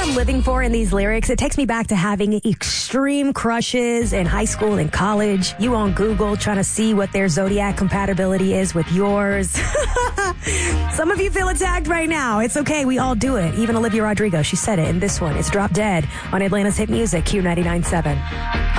I'm living for in these lyrics? It takes me back to having extreme crushes in high school and college. You on Google trying to see what their zodiac compatibility is with yours. Some of you feel attacked right now. It's okay. We all do it. Even Olivia Rodrigo, she said it in this one. It's Drop Dead on Atlanta's hit music, Q99.7.